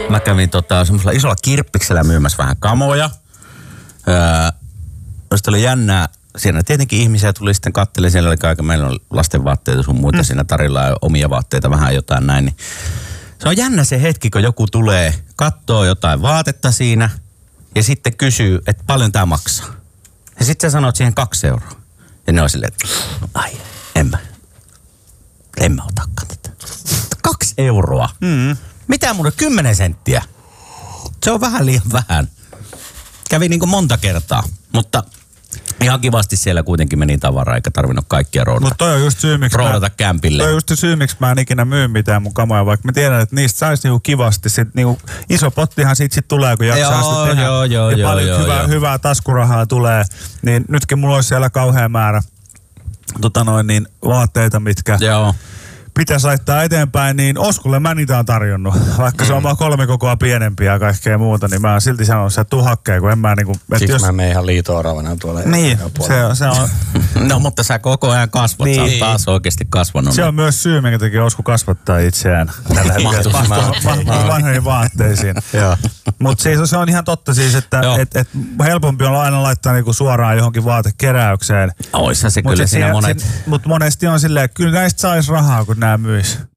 Mä kävin semmoisella isolla kirppiksellä myymässä vähän kamoja. Sitten oli jännää. Siinä tietenkin ihmisiä tuli sitten kattelemaan. Siellä oli kaiken, meillä oli lasten vaatteita sun muita siinä tarilla ja omia vaatteita, vähän jotain näin. Niin se on jännä se hetki, kun joku tulee, katsoo jotain vaatetta siinä ja sitten kysyy, että paljon tää maksaa. Ja sitten sä sanot siihen 2 euroa. Ja ne on silleen, että ai, en mä otakaan tätä. 2 euroa? Mitä mun on 10 senttiä? Se on vähän liian vähän. Kävi niin kuin monta kertaa, mutta ihan kivasti siellä kuitenkin meni tavaraa, eikä tarvinnut kaikkia roudata. Mutta toi on just syy, miksi kämpille. Toi on just syy, miksi mä en ikinä myy mitään mun kamoja, vaikka mä tiedän, että niistä saisi niinku kivasti. Sit niinku iso pottihan siitä sit tulee, kun jaksaa sitä tehdä. Ja paljon hyvää taskurahaa tulee. Niin nytkin mulla olisi siellä kauhea määrä vaatteita, mitkä pitäisi laittaa eteenpäin, niin Oskulle mä niitä on tarjonnut. Vaikka se on vaan 3 kokoa pienempiä ja kaikkea muuta, niin mä oon silti sanonut, että tuu hakkeen, kun en mä niinku... Siksi mä menen ihan liito-oravana tuolla. Niin, se on... No mutta sä koko ajan kasvat, niin. Sä oot taas oikeasti kasvanut. Se on myös syy, minkä takia Osku kasvattaa itseään. Tällä hetkellä vanhoihin vaatteisiin. Mutta siis se on ihan totta siis, että helpompi on aina laittaa niinku suoraan johonkin vaatekeräykseen. Oissa se kyllä siinä monet. Mutta monesti on silleen, että kyllä näistä saisi rahaa, kun nämä myis.